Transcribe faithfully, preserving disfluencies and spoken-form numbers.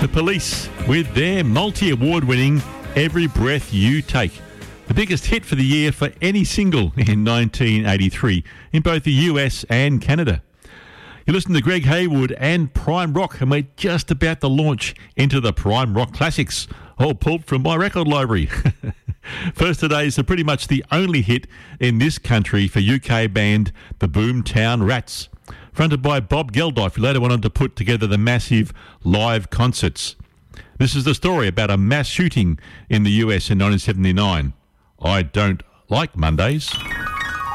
The Police with their multi-award winning Every Breath You Take. The biggest hit for the year for any single in nineteen eighty-three in both the U S and Canada. You listen to Greg Haywood and Prime Rock, and we're just about to launch into the Prime Rock Classics, all pulled from my record library. First today is pretty much the only hit in this country for U K band the Boomtown Rats, fronted by Bob Geldof, who later went on to put together the massive live concerts. This is the story about a mass shooting in the U S in nineteen seventy-nine. I Don't Like Mondays.